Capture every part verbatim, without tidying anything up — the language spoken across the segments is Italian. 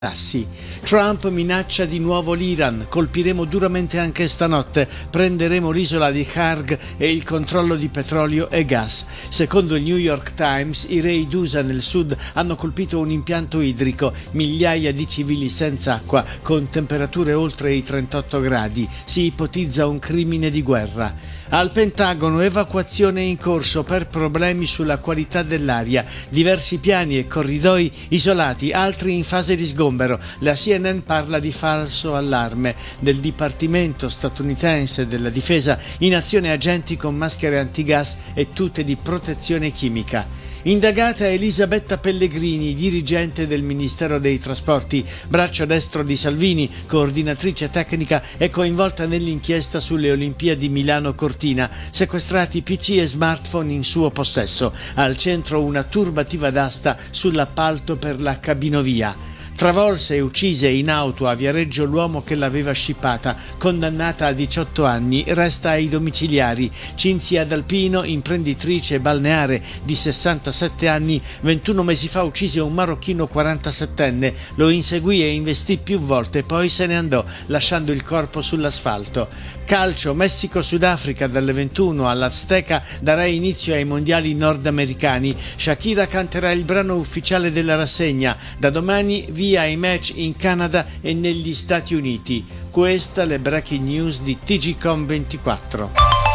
Tassi. Trump minaccia di nuovo l'Iran, colpiremo duramente anche stanotte, prenderemo l'isola di Kharg e il controllo di petrolio e gas. Secondo il New York Times, i Re d'U S A nel sud hanno colpito un impianto idrico, migliaia di civili senza acqua, con temperature oltre i trentotto gradi. Si ipotizza un crimine di guerra. Al Pentagono, evacuazione in corso per problemi sulla qualità dell'aria, diversi piani e corridoi isolati, altri in fase di sgombero. La C N N parla di falso allarme del Dipartimento statunitense della Difesa, in azione agenti con maschere antigas e tute di protezione chimica. Indagata Elisabetta Pellegrini, dirigente del Ministero dei Trasporti, braccio destro di Salvini, coordinatrice tecnica e coinvolta nell'inchiesta sulle Olimpiadi Milano-Cortina, sequestrati P C e smartphone in suo possesso. Al centro una turbativa d'asta sull'appalto per la cabinovia. Travolse e uccise in auto a Viareggio l'uomo che l'aveva scippata, condannata a diciotto anni, resta ai domiciliari. Cinzia D'Alpino, imprenditrice balneare di sessantasette anni, ventuno mesi fa uccise un marocchino quarantasettenne, lo inseguì e investì più volte, poi se ne andò, lasciando il corpo sull'asfalto. Calcio, Messico-Sudafrica dalle ventuno all'Azteca darà inizio ai mondiali nordamericani. Shakira canterà il brano ufficiale della rassegna. Da domani via i match in Canada e negli Stati Uniti. Questa le breaking news di T G Com ventiquattro.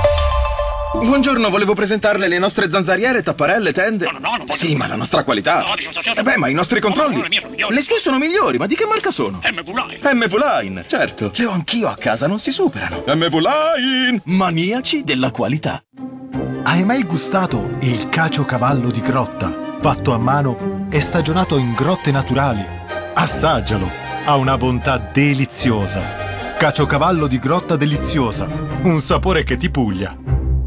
Buongiorno, volevo presentarle le nostre zanzariere, tapparelle, tende. No, no, no, non voglio. Sì, ma la nostra qualità. No, dico, certo. Eh beh, ma i nostri controlli. No, no, le mie sono migliori. Le sue sono migliori, ma di che marca sono? M V Line. M V Line, certo. Le ho anch'io a casa, non si superano. M V Line, maniaci della qualità. Hai mai gustato il caciocavallo di grotta, fatto a mano e stagionato in grotte naturali? Assaggialo, ha una bontà deliziosa. Caciocavallo di grotta deliziosa, un sapore che ti puglia.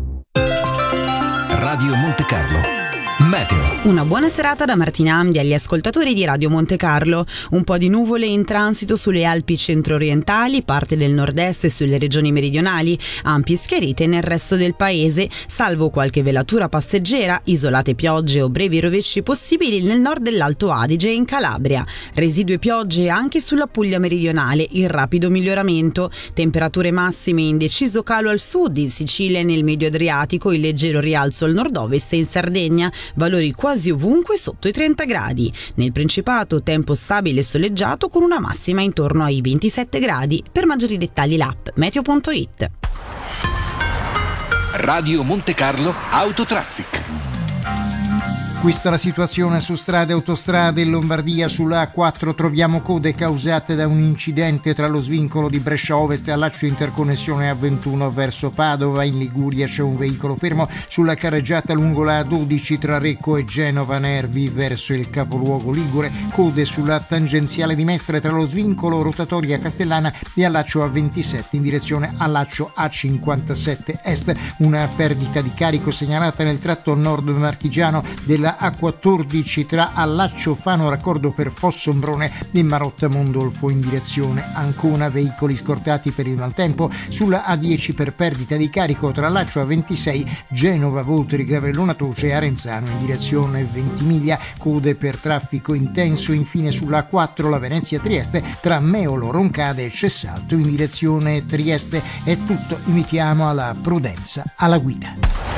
Radio Monte Carlo. Meteo. Una buona serata da Martina Amdi agli ascoltatori di Radio Monte Carlo. Un po' di nuvole in transito sulle Alpi centro-orientali, parte del nord-est e sulle regioni meridionali, ampie schiarite nel resto del paese, salvo qualche velatura passeggera, isolate piogge o brevi rovesci possibili nel nord dell'Alto Adige e in Calabria. Residue piogge anche sulla Puglia meridionale, in rapido miglioramento. Temperature massime in deciso calo al sud, in Sicilia e nel medio Adriatico, in leggero rialzo al nord-ovest e in Sardegna, valori quasi ovunque sotto i trenta gradi. Nel Principato tempo stabile e soleggiato con una massima intorno ai ventisette gradi. Per maggiori dettagli l'app meteo punto it. Radio Monte Carlo Autotraffic. Questa è la situazione su strade e autostrade. In Lombardia sulla A quattro troviamo code causate da un incidente tra lo svincolo di Brescia Ovest e all'accio interconnessione A ventuno verso Padova. In Liguria c'è un veicolo fermo sulla carreggiata lungo la A dodici tra Recco e Genova Nervi verso il capoluogo ligure. Code sulla tangenziale di Mestre tra lo svincolo rotatoria Castellana e all'accio A ventisette in direzione all'accio A cinquantasette Est. Una perdita di carico segnalata nel tratto nord marchigiano della A quattordici tra Allaccio Fano raccordo per Fossombrone e Marotta Mondolfo in direzione Ancona. Veicoli scortati per il maltempo sulla A dieci per perdita di carico tra Allaccio A ventisei Genova Voltri Gravellona Toce e Arenzano in direzione Ventimiglia. Code per traffico intenso infine sulla A quattro la Venezia Trieste tra Meolo Roncade e Cessalto in direzione Trieste. È tutto, invitiamo alla prudenza alla guida.